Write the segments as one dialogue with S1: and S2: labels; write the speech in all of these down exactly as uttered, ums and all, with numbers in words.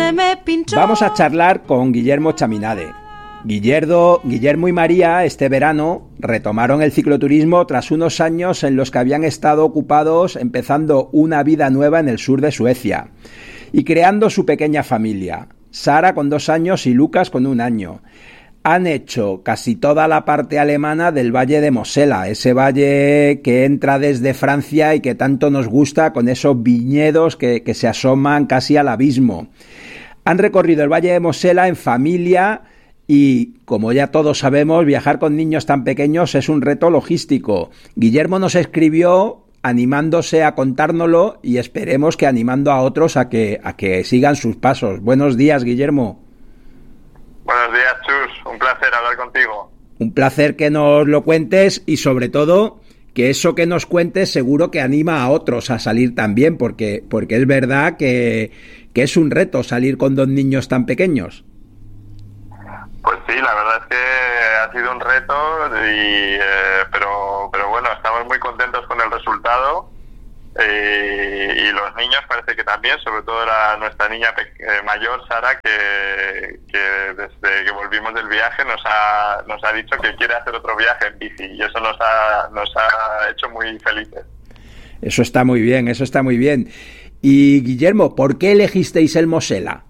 S1: se me pinchó.
S2: Vamos a charlar con Guillermo Chaminade. Guillermo, Guillermo y María este verano retomaron el cicloturismo tras unos años en los que habían estado ocupados empezando una vida nueva en el sur de Suecia y creando su pequeña familia, Sara con dos años y Lucas con un año. Han hecho casi toda la parte alemana del Valle de Mosela, ese valle que entra desde Francia y que tanto nos gusta, con esos viñedos que, que se asoman casi al abismo. Han recorrido el Valle de Mosela en familia y, como ya todos sabemos, viajar con niños tan pequeños es un reto logístico. Guillermo nos escribió animándose a contárnoslo y esperemos que animando a otros a que, a que sigan sus pasos. Buenos días, Guillermo.
S3: Buenos días, Chus. Un placer hablar contigo.
S2: Un placer que nos lo cuentes y, sobre todo, que eso que nos cuentes seguro que anima a otros a salir también, porque, porque es verdad que, que es un reto salir con dos niños tan pequeños.
S3: Pues sí, la verdad es que ha sido un reto, y, eh, pero, pero bueno, estamos muy contentos con el resultado. Eh, y los niños parece que también, sobre todo la, nuestra niña pe- eh, mayor, Sara, que, que desde que volvimos del viaje nos ha, nos ha dicho que quiere hacer otro viaje en bici, y eso nos ha, nos ha hecho muy felices.
S2: Eso está muy bien, eso está muy bien. Y Guillermo, ¿por qué elegisteis el Mosela?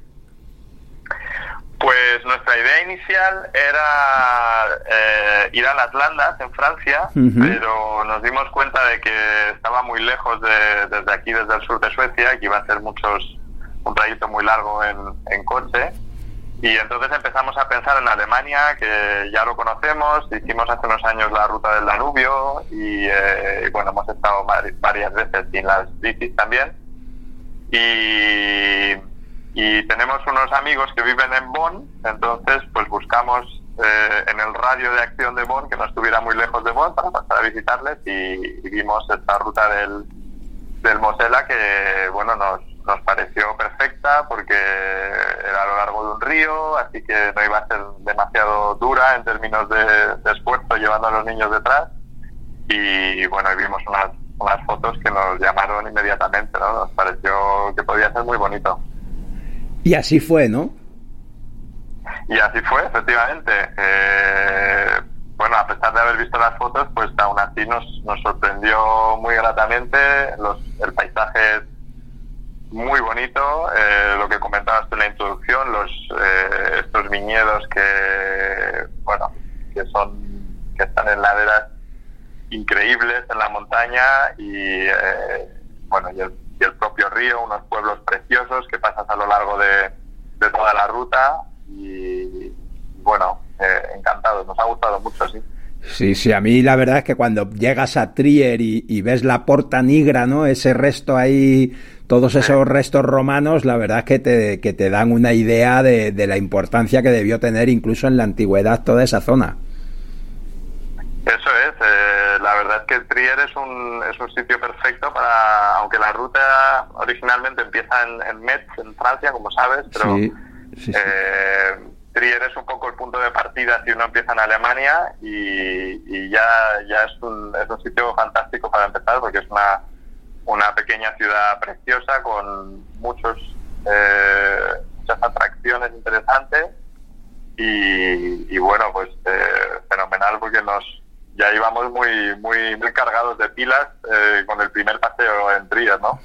S3: Pues nuestra idea inicial era eh, ir a las Landas, en Francia, uh-huh. pero nos dimos cuenta de que estaba muy lejos de, desde aquí, desde el sur de Suecia, que iba a ser muchos, un trayecto muy largo en, en coche, y entonces empezamos a pensar en Alemania, que ya lo conocemos, hicimos hace unos años la ruta del Danubio, y eh, bueno, hemos estado varias veces sin las bicis también, y... Y tenemos unos amigos que viven en Bonn, entonces pues buscamos eh, en el radio de acción de Bonn, que no estuviera muy lejos de Bonn, para pasar a visitarles, y, y vimos esta ruta del, del Mosela que, bueno, nos, nos pareció perfecta porque era a lo largo de un río, así que no iba a ser demasiado dura en términos de, de esfuerzo llevando a los niños detrás. Y bueno, y vimos unas, unas fotos que nos llamaron inmediatamente, ¿no? Nos pareció que podía ser muy bonito.
S2: Y así fue, ¿no?
S3: Y así fue, efectivamente. Eh, bueno, a pesar de haber visto las fotos, pues aún así nos, nos sorprendió muy gratamente. Los, el paisaje es muy bonito. Eh, lo que comentabas tú en la introducción, los eh, estos viñedos que, bueno, que son que están en laderas increíbles en la montaña, y eh, bueno, y el y el propio río, unos pueblos preciosos que pasas a lo largo de, de toda la ruta, y bueno, eh, encantados, nos ha gustado mucho, sí.
S2: Sí, sí, a mí la verdad es que cuando llegas a Trier y, y ves la Porta Nigra, ¿no? Ese resto ahí, todos esos sí. restos romanos, la verdad es que te, que te dan una idea de, de la importancia que debió tener incluso en la antigüedad toda esa zona.
S3: Eso es, eh, la verdad es que Trier es un es un sitio perfecto para, aunque la ruta originalmente empieza en, en Metz, en Francia, como sabes, pero sí, sí, sí. Eh, Trier es un poco el punto de partida si uno empieza en Alemania, y, y ya ya es un es un sitio fantástico para empezar, porque es una una pequeña ciudad preciosa con muchos eh, muchas atracciones interesantes, y, y bueno, pues eh, fenomenal, porque nos ya íbamos muy muy muy cargados de pilas eh, con el primer paseo en Trier, ¿no?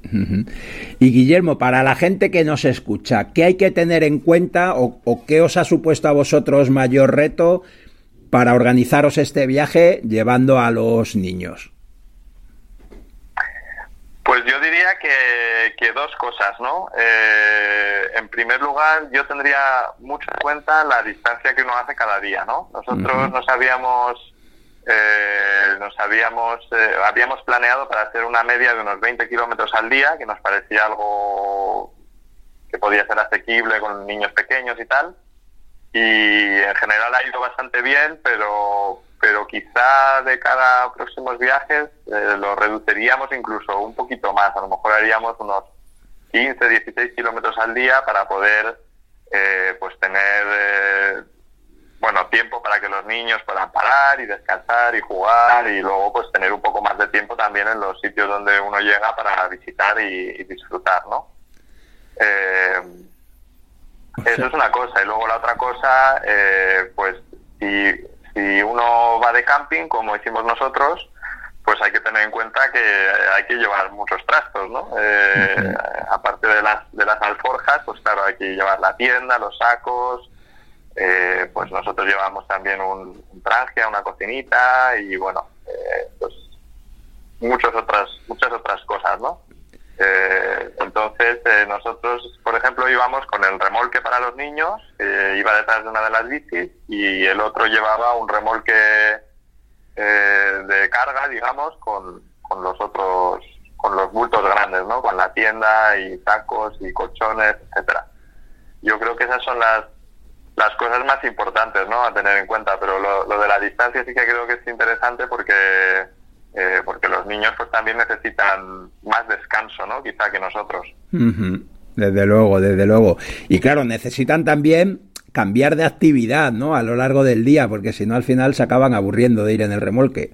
S2: Y Guillermo, para la gente que nos escucha, ¿qué hay que tener en cuenta o, o qué os ha supuesto a vosotros mayor reto para organizaros este viaje llevando a los niños?
S3: Pues yo diría que, que dos cosas, ¿no? Eh, en primer lugar, yo tendría mucho en cuenta la distancia que uno hace cada día, ¿no? Nosotros uh-huh. nos habíamos Eh, nos habíamos eh, habíamos planeado para hacer una media de unos veinte kilómetros al día, que nos parecía algo que podía ser asequible con niños pequeños y tal, y en general ha ido bastante bien, pero pero quizá de cara a próximos viajes eh, lo reduciríamos incluso un poquito más. A lo mejor haríamos unos quince, dieciséis kilómetros al día para poder eh, pues tener eh, bueno, tiempo para que los niños puedan parar y descansar y jugar, y luego pues tener un poco más de tiempo también en los sitios donde uno llega para visitar y, y disfrutar, ¿no? Eh, Eso es una cosa. Y luego la otra cosa, eh, pues si, si uno va de camping, como hicimos nosotros, pues hay que tener en cuenta que hay que llevar muchos trastos, ¿no? Eh, uh-huh. Aparte de las, de las alforjas, pues claro, hay que llevar la tienda, los sacos, eh, pues nosotros llevamos también un, un trangia, una cocinita y bueno, eh, pues muchas otras, muchas otras cosas, ¿no? Eh, entonces eh, nosotros, por ejemplo, íbamos con el remolque para los niños, que iba detrás de una de las bicis, y el otro llevaba un remolque eh, de carga, digamos, con, con los otros, con los bultos grandes, ¿no? Con la tienda y sacos y colchones, etcétera. Yo creo que esas son las las cosas más importantes, ¿no? A tener en cuenta, pero lo, lo de la distancia sí que creo que es interesante porque Eh, porque los niños pues también necesitan más descanso, ¿no? Quizá que nosotros.
S2: Uh-huh. Desde luego, desde luego. Y claro, necesitan también cambiar de actividad, ¿no? A lo largo del día, porque si no al final se acaban aburriendo de ir en el remolque.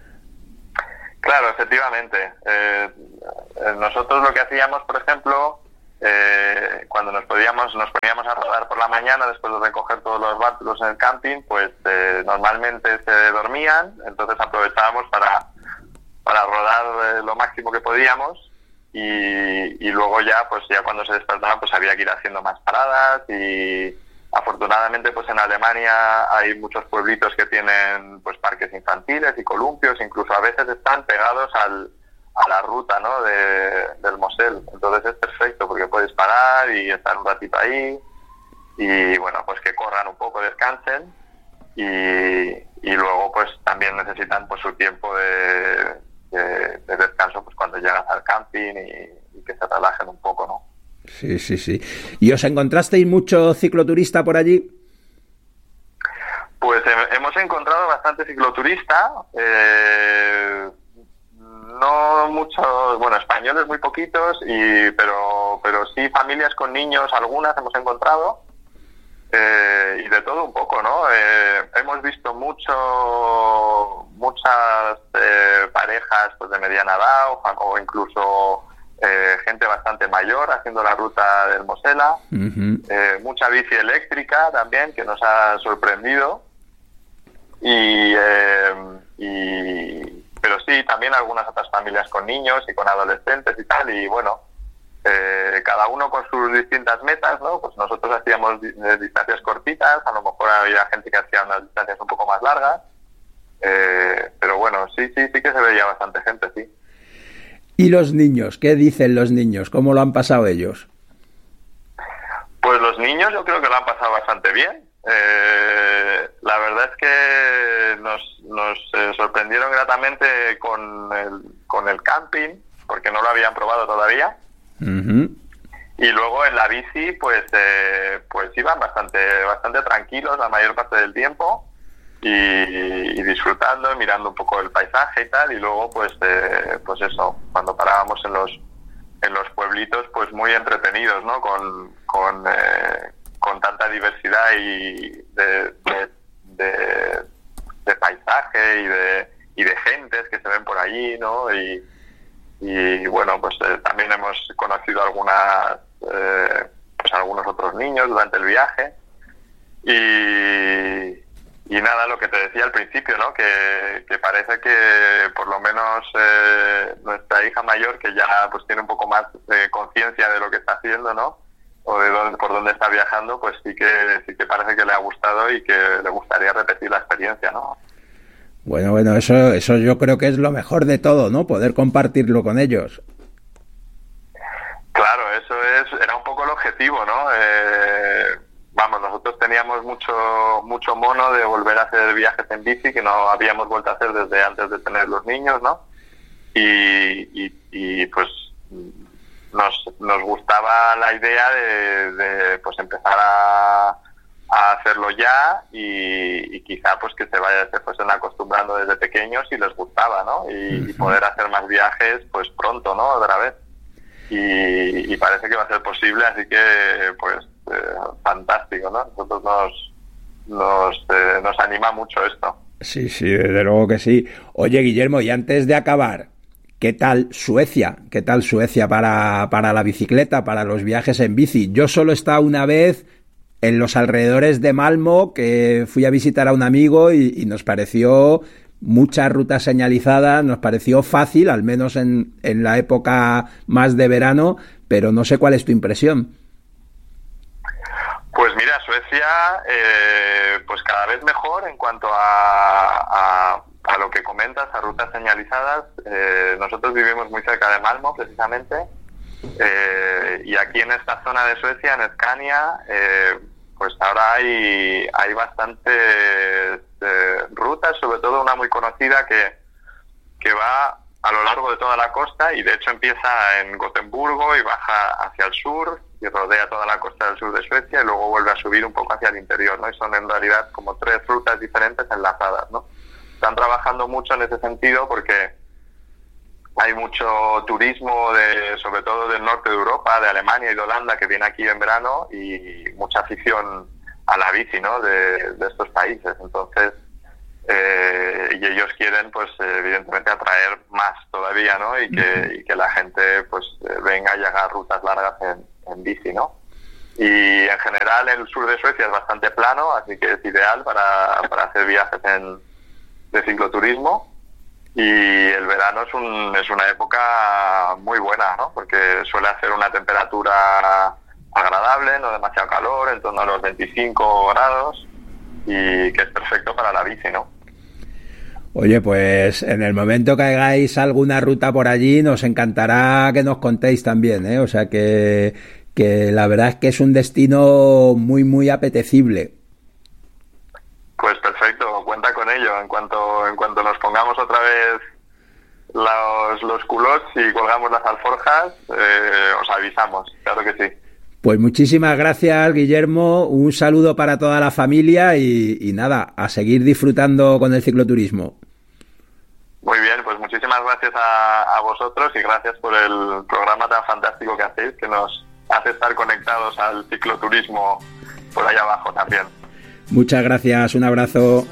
S3: Claro, efectivamente. Eh, nosotros lo que hacíamos, por ejemplo, eh, cuando nos podíamos, nos poníamos a rodar por la mañana después de recoger todos los bártulos en el camping, pues eh, normalmente se dormían, entonces aprovechábamos para para rodar eh, lo máximo que podíamos y, y luego ya pues ya cuando se despertaban pues había que ir haciendo más paradas y afortunadamente pues en Alemania hay muchos pueblitos que tienen pues parques infantiles y columpios, incluso a veces están pegados al, a la ruta, ¿no? de, del Mosel, entonces es perfecto porque puedes parar y estar un ratito ahí y bueno pues que corran un poco, descansen y, y luego pues también necesitan pues su tiempo de De, de descanso pues cuando llegas al camping y, y que se relajen un poco, ¿no?
S2: Sí, sí, sí. ¿Y os encontrasteis mucho cicloturista por allí?
S3: Pues he, hemos encontrado bastante cicloturista, eh, no muchos, bueno, españoles muy poquitos, y pero pero sí familias con niños, algunas hemos encontrado. Eh, y de todo un poco, ¿no? Eh, hemos visto mucho, muchas eh, parejas pues de mediana edad o, o incluso eh, gente bastante mayor haciendo la ruta del Mosela. Uh-huh. Eh, mucha bici eléctrica también que nos ha sorprendido. Y, eh, y pero sí, también algunas otras familias con niños y con adolescentes y tal. Y bueno, Eh, cada uno con sus distintas metas, ¿no? Pues nosotros hacíamos di- distancias cortitas, a lo mejor había gente que hacía unas distancias un poco más largas, eh, pero bueno, sí, sí, sí que se veía bastante gente, sí.
S2: ¿Y los niños? ¿Qué dicen los niños? ¿Cómo lo han pasado ellos?
S3: Pues los niños yo creo que lo han pasado bastante bien. Eh, la verdad es que nos, nos eh, sorprendieron gratamente con el, con el camping, porque no lo habían probado todavía. Uh-huh. Y luego en la bici pues eh, pues iban bastante bastante tranquilos la mayor parte del tiempo y, y disfrutando, mirando un poco el paisaje y tal, y luego pues eh, pues eso, cuando parábamos en los en los pueblitos pues muy entretenidos, ¿no? Con con, eh, con tanta diversidad y de, de, de, de paisaje y de y de gentes que se ven por allí, ¿no? Y Y bueno, pues eh, también hemos conocido algunas, eh, pues algunos otros niños durante el viaje. Y, y nada, lo que te decía al principio, ¿no? Que, que parece que por lo menos eh, nuestra hija mayor, que ya pues tiene un poco más de conciencia de lo que está haciendo, ¿no? O de dónde, por dónde está viajando, pues sí que, sí que parece que le ha gustado y que le gustaría repetir la experiencia, ¿no?
S2: Bueno, bueno, eso, eso yo creo que es lo mejor de todo, ¿no? Poder compartirlo con ellos.
S3: Claro, eso es, era un poco el objetivo, ¿no? Eh, vamos, nosotros teníamos mucho, mucho mono de volver a hacer viajes en bici que no habíamos vuelto a hacer desde antes de tener los niños, ¿no? Y, y, y pues nos, nos gustaba la idea de, de pues empezar a a hacerlo ya y, y quizá pues que se vaya se fuesen acostumbrando desde pequeños y les gustaba, ¿no? Y, uh-huh. y poder hacer más viajes pues pronto, ¿no? Otra vez. Y, y parece que va a ser posible, así que pues eh, fantástico, ¿no? Nosotros nos nos eh, nos anima mucho esto.
S2: Sí, sí, desde luego que sí. Oye, Guillermo, y antes de acabar, ¿qué tal Suecia? ¿Qué tal Suecia para para la bicicleta, para los viajes en bici? Yo solo he estado una vez en los alrededores de Malmö, que fui a visitar a un amigo y, y nos pareció muchas rutas señalizadas, nos pareció fácil, al menos en, en la época más de verano, pero no sé cuál es tu impresión.
S3: Pues mira, Suecia, eh, pues cada vez mejor en cuanto a, a, a lo que comentas, a rutas señalizadas. Eh, nosotros vivimos muy cerca de Malmö, precisamente, eh, y aquí en esta zona de Suecia, en Scania, eh, pues ahora hay, hay bastantes eh, rutas, sobre todo una muy conocida que, que va a lo largo de toda la costa y de hecho empieza en Gotemburgo y baja hacia el sur y rodea toda la costa del sur de Suecia y luego vuelve a subir un poco hacia el interior, ¿no? Y son en realidad como tres rutas diferentes enlazadas, ¿no? Están trabajando mucho en ese sentido porque hay mucho turismo, de, sobre todo del norte de Europa, de Alemania y de Holanda, que viene aquí en verano y mucha afición a la bici, ¿no? de, de estos países. Entonces, eh, y ellos quieren, pues, evidentemente atraer más todavía, ¿no? Y que, y que la gente, pues, venga y haga rutas largas en, en bici, ¿no? Y en general el sur de Suecia es bastante plano, así que es ideal para, para hacer viajes en, de cicloturismo. Y el verano es, un, es una época muy buena, ¿no? Porque suele hacer una temperatura agradable, no demasiado calor, en torno a los veinticinco grados, y que es perfecto para la bici, ¿no?
S2: Oye, pues en el momento que hagáis alguna ruta por allí, nos encantará que nos contéis también, ¿eh? O sea que, que la verdad es que es un destino muy, muy apetecible.
S3: Pues perfecto, cuenta con ello. En cuanto en cuanto nos pongamos otra vez los, los culots y colgamos las alforjas, eh, os avisamos, claro que sí.
S2: Pues muchísimas gracias, Guillermo, un saludo para toda la familia y, y nada, a seguir disfrutando con el cicloturismo.
S3: Muy bien, pues muchísimas gracias a, a vosotros y gracias por el programa tan fantástico que hacéis, que nos hace estar conectados al cicloturismo por allá abajo también.
S2: Muchas gracias, un abrazo.